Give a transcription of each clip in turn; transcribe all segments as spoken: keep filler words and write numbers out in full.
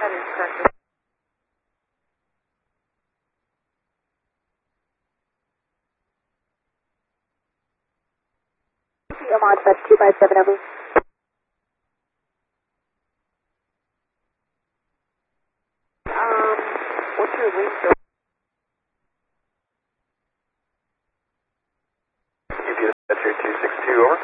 That is correct. Mod Fetch two five seven over. Um, what's your link though? U P S Fetcher two six two, over.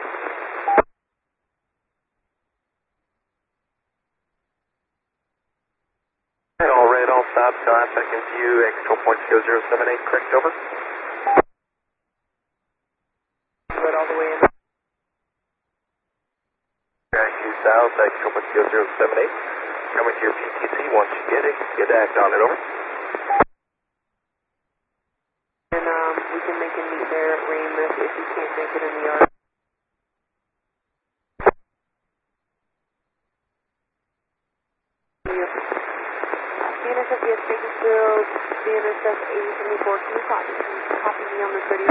And all red, all stops, contact in view, actual point zero zero seven eight, correct, over. Red all the way in. Due south, actual point zero zero seven eight. Coming to your P T C, once you get it, get act on it, over. And um, we can make a meet there at Rainlift if you can't make it in the yard. C N S F yes, Bakersfield, C N S F eighty seventy-four, can you copy, copy me on the thirty?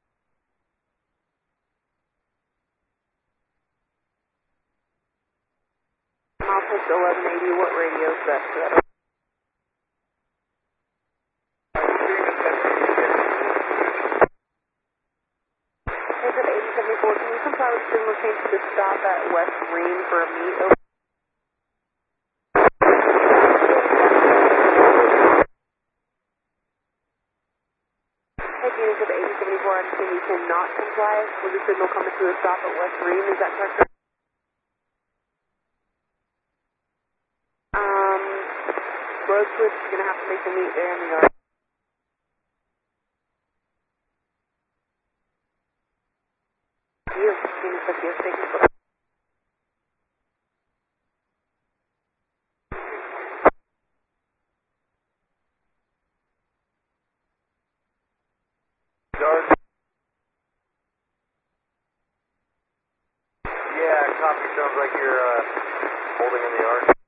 I'll take the eleven eighty, what radio is that? So that eighty seventy-four, can you comply with signal change to stop at West Green for a meet? Over. Hey, units of eighty seventy-four, I understand you cannot comply with the signal coming to a stop at West Green, is that correct? Um, road switch, you're going to have to make the meet there in the yard. You, units of yes, Bakersfield. Yard? Yeah, copy, sounds like you're uh, holding in the yard.